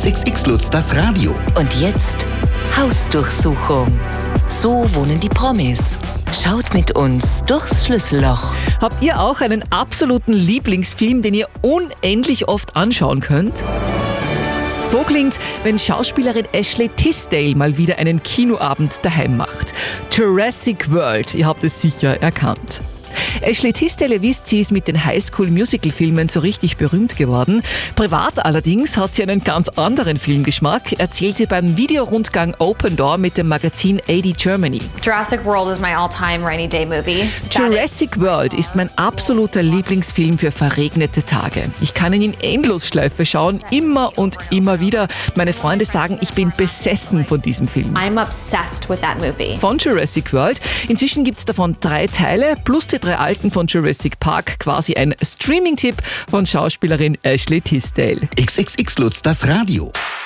XXX Lutz, das Radio. Und jetzt Hausdurchsuchung. So wohnen die Promis. Schaut mit uns durchs Schlüsselloch. Habt ihr auch einen absoluten Lieblingsfilm, den ihr unendlich oft anschauen könnt? So klingt's, wenn Schauspielerin Ashley Tisdale mal wieder einen Kinoabend daheim macht. Jurassic World, ihr habt es sicher erkannt. Ashley Tisdale, ihr wisst, sie ist mit den Highschool-Musical-Filmen so richtig berühmt geworden. Privat allerdings hat sie einen ganz anderen Filmgeschmack, erzählt sie beim Videorundgang Open Door mit dem Magazin 80 Germany. Jurassic World is my all-time rainy day movie. Jurassic World ist mein absoluter Lieblingsfilm für verregnete Tage. Ich kann ihn in Endlosschleife schauen, immer und immer wieder. Meine Freunde sagen, ich bin besessen von diesem Film. I'm obsessed with that movie. Von Jurassic World. Inzwischen gibt es davon 3 Teile, plus die 3 alten von Jurassic Park, quasi ein Streaming-Tipp von Schauspielerin Ashley Tisdale. XXX Lutz, das Radio.